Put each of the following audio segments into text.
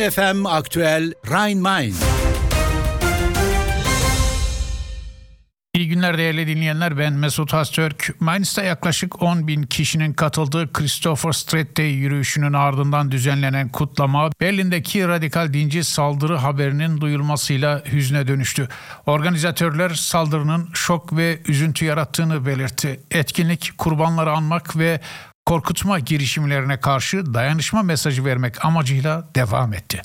FM Aktüel Rhein-Main. İyi günler değerli dinleyenler, ben Mesut Haztürk. Mainz'ta yaklaşık 10.000 kişinin katıldığı Christopher Street Day yürüyüşünün ardından düzenlenen kutlama Berlin'deki radikal dinci saldırı haberinin duyulmasıyla hüzne dönüştü. Organizatörler saldırının şok ve üzüntü yarattığını belirtti. Etkinlik kurbanları anmak ve korkutma girişimlerine karşı dayanışma mesajı vermek amacıyla devam etti.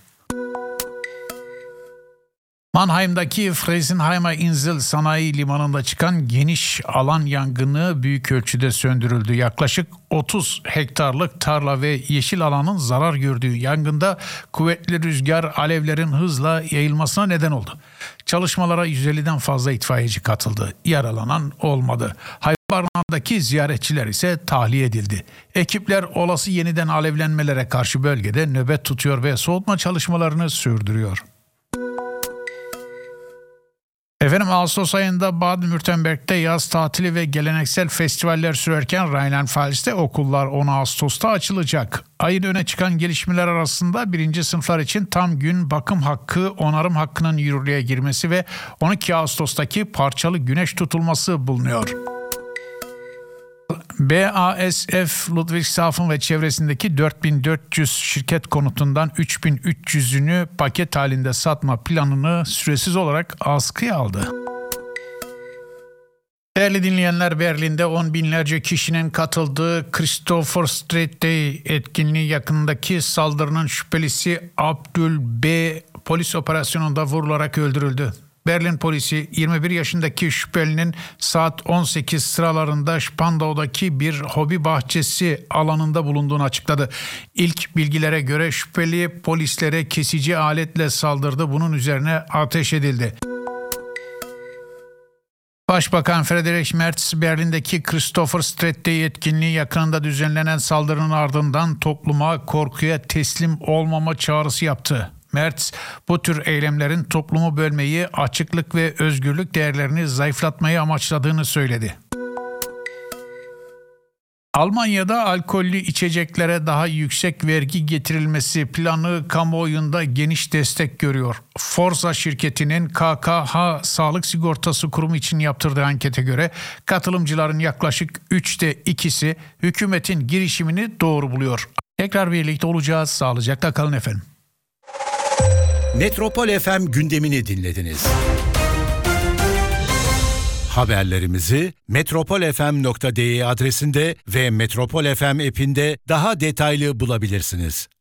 Mannheim'daki Friesenheimer Insel Sanayi Limanı'nda çıkan geniş alan yangını büyük ölçüde söndürüldü. Yaklaşık 30 hektarlık tarla ve yeşil alanın zarar gördüğü yangında kuvvetli rüzgar alevlerin hızla yayılmasına neden oldu. Çalışmalara 150'den fazla itfaiyeci katıldı. Yaralanan olmadı. Barınağındaki ziyaretçiler ise tahliye edildi. Ekipler olası yeniden alevlenmelere karşı bölgede nöbet tutuyor ve soğutma çalışmalarını sürdürüyor. Ağustos ayında Baden-Württemberg'de yaz tatili ve geleneksel festivaller sürerken Rheinland-Pfalz'te okullar 10 Ağustos'ta açılacak. Ayın öne çıkan gelişmeler arasında 1. sınıflar için tam gün bakım hakkı, onarım hakkının yürürlüğe girmesi ve 12 Ağustos'taki parçalı güneş tutulması bulunuyor. BASF Ludwigshafen ve çevresindeki 4400 şirket konutundan 3300'ünü paket halinde satma planını süresiz olarak askıya aldı. Değerli dinleyenler, Berlin'de 10 binlerce kişinin katıldığı Christopher Street Day etkinliği yakındaki saldırının şüphelisi Abdül B. polis operasyonunda vurularak öldürüldü. Berlin polisi 21 yaşındaki şüphelinin saat 18 sıralarında Spandau'daki bir hobi bahçesi alanında bulunduğunu açıkladı. İlk bilgilere göre şüpheli polislere kesici aletle saldırdı. Bunun üzerine ateş edildi. Başbakan Friedrich Merz, Berlin'deki Christopher Street Day etkinliği yakınında düzenlenen saldırının ardından topluma korkuya teslim olmama çağrısı yaptı. Merz, bu tür eylemlerin toplumu bölmeyi, açıklık ve özgürlük değerlerini zayıflatmayı amaçladığını söyledi. Almanya'da alkollü içeceklere daha yüksek vergi getirilmesi planı kamuoyunda geniş destek görüyor. Forza şirketinin KKH Sağlık Sigortası Kurumu için yaptırdığı ankete göre katılımcıların yaklaşık 3'te 2'si hükümetin girişimini doğru buluyor. Tekrar birlikte olacağız. Sağlıcakla kalın efendim. Metropol FM gündemini dinlediniz. Haberlerimizi metropolfm.de adresinde ve Metropol FM app'inde daha detaylı bulabilirsiniz.